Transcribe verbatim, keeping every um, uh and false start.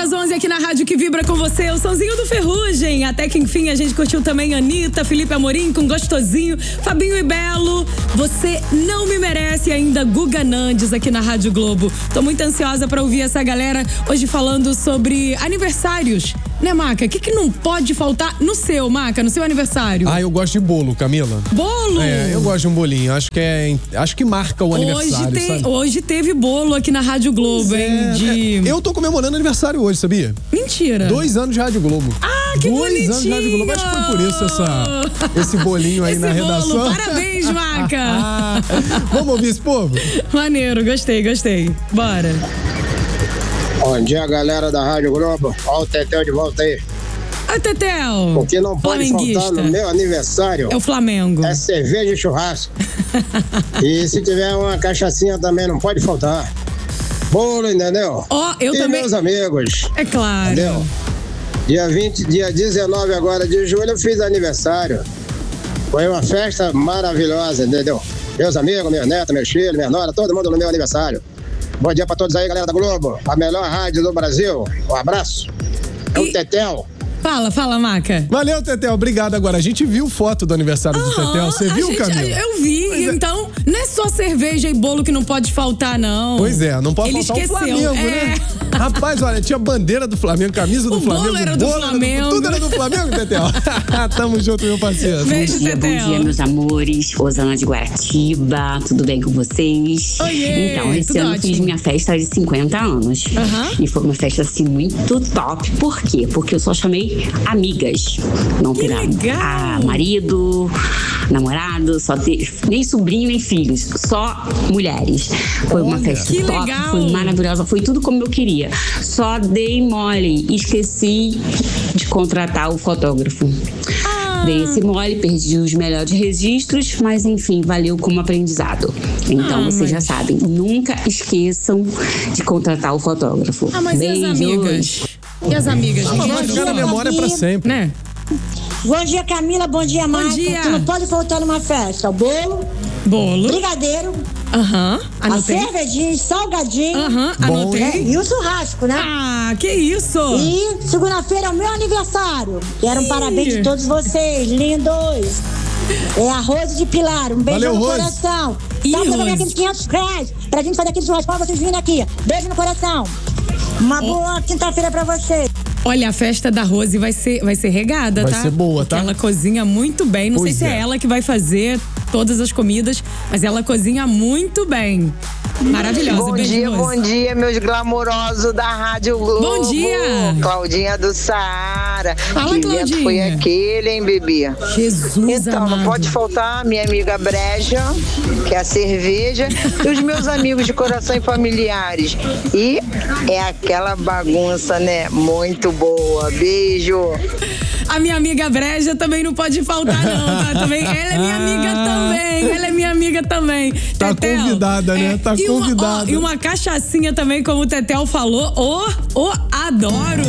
pras onze aqui na Rádio que Vibra com você, o sonzinho do Ferrugem. Até que enfim a gente curtiu também Anitta, Felipe Amorim com Gostosinho, Fabinho e Belo. Você não me merece ainda, Guga Nandes aqui na Rádio Globo. Tô muito ansiosa pra ouvir essa galera hoje falando sobre aniversários. Né, Maca? O que, que não pode faltar no seu, Maca, no seu aniversário? Ah, eu gosto de bolo, Camila. Bolo? É, eu gosto de um bolinho. Acho que é, acho que marca o aniversário, hoje, tem, sabe? hoje teve bolo aqui na Rádio Globo, é, hein? De... é, eu tô comemorando aniversário hoje, sabia? Mentira. Dois anos de Rádio Globo. Ah, que Dois bonitinho. anos de Rádio Globo. Acho que foi por isso essa, esse bolinho aí esse na bolo. redação. Parabéns, Maca. Vamos ouvir esse povo? Maneiro, gostei, gostei. Bora. Bom dia, galera da Rádio Globo. Ó o Tetel de volta aí. Oi, Tetel. O que não pode faltar no meu aniversário é o Flamengo. É cerveja e churrasco. E se tiver uma cachaçinha também não pode faltar. Bolo, entendeu? Ó, oh, eu e também. meus amigos. É claro. Entendeu? Dia vinte, dia dezenove agora de julho eu fiz aniversário. Foi uma festa maravilhosa, entendeu? Meus amigos, minha neta, meus filhos, minha nora, todo mundo no meu aniversário. Bom dia pra todos aí, galera da Globo. A melhor rádio do Brasil. Um abraço. É o e... Tetel. Fala, fala, Maca. Valeu, Tetel, obrigado. Agora, a gente viu foto do aniversário ah, do Tetel. Você viu, gente, Camila? Eu vi, pois então, é. Não é só cerveja e bolo que não pode faltar, não. Pois é, não pode Ele faltar esqueceu. o Flamengo, é. né? Rapaz, olha, tinha bandeira do Flamengo, camisa do o Flamengo. Bolo era do bolo Flamengo. Era do, tudo era do Flamengo, Tetel. Tamo junto, meu parceiro. Beijo, bom dia, Tetel. Bom dia, meus amores. Osana de Guaratiba, tudo bem com vocês? Oiê, então, esse ano ótimo. fiz minha festa de cinquenta anos. Uhum. E foi uma festa, assim, muito top. Por quê? Porque eu só chamei amigas. Não que teve legal. a marido, namorado, só teve, nem sobrinho, nem filhos. Só mulheres. Foi Olha, uma festa que top, legal. foi maravilhosa. Foi tudo como eu queria. Só dei mole. Esqueci de contratar o fotógrafo. Ah. Dei esse mole, perdi os melhores registros, mas enfim, valeu como aprendizado. Então, ah, vocês mas... já sabem, nunca esqueçam de contratar o fotógrafo. Ah, mas Beijos. e as amigas? E as amigas? Ah, vai ficar na memória pra sempre. Né? Bom dia, Camila. Bom dia, Marta. Bom dia. Que não pode faltar numa festa. O bolo. Bolo. Brigadeiro. Aham. Uhum. A cervejinha, salgadinho. Aham. Uhum. Anotei. É, e o churrasco, né? Ah, que isso. E segunda-feira é o meu aniversário. Quero um parabéns de todos vocês, lindos. É a Rose de Pilar. Um beijo Valeu, no Rose. coração. Ih, Só pra Rose. ganhar aqueles quinhentos reais pra gente fazer aquele churrasco pra vocês virem aqui. Beijo no coração. Uma oh. boa quinta-feira pra vocês. Olha, a festa da Rose vai ser, vai ser regada, vai tá? Vai ser boa, tá? Porque ela cozinha muito bem. Não pois sei se é. é ela que vai fazer todas as comidas, mas ela cozinha muito bem. Maravilhosa. Bom Beijo, dia, Rose. bom dia, meus glamourosos da Rádio Globo. Bom dia. Claudinha do Saara. Fala, que Claudinha. evento foi aquele, hein, bebê? Jesus Então, amado. não pode faltar minha amiga Breja, que é a cerveja, e os meus amigos de coração e familiares. E é aquela bagunça, né? Muito boa. Beijo. A minha amiga Breja também não pode faltar, não, tá? Também, ela é minha amiga também. Ela é minha amiga também. Tá Tetel, convidada, né? Tá e convidada. Uma, ó, e uma cachaçinha também, como o Tetel falou. Ô, oh, oh, adoro!